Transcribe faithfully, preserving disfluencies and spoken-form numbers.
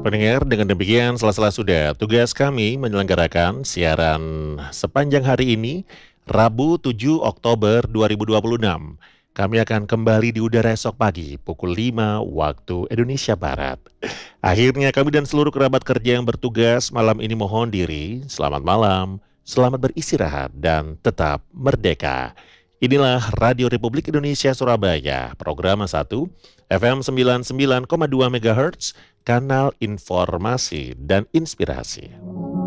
Pendengar, dengan demikian sela-sela sudah tugas kami menyelenggarakan siaran sepanjang hari ini, Rabu tujuh Oktober dua ribu dua puluh enam. Kami akan kembali di udara esok pagi pukul lima waktu Indonesia Barat. Akhirnya kami dan seluruh kerabat kerja yang bertugas malam ini mohon diri, selamat malam, selamat beristirahat, dan tetap merdeka. Inilah Radio Republik Indonesia Surabaya, program satu, F M sembilan puluh sembilan koma dua MHz, kanal informasi dan inspirasi.